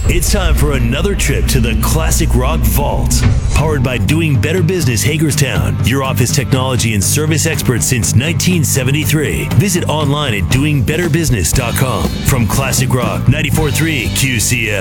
It's time for another trip to the Classic Rock Vault. Powered by Doing Better Business Hagerstown, your office technology and service expert since 1973. Visit online at doingbetterbusiness.com. From Classic Rock 94.3 QCL.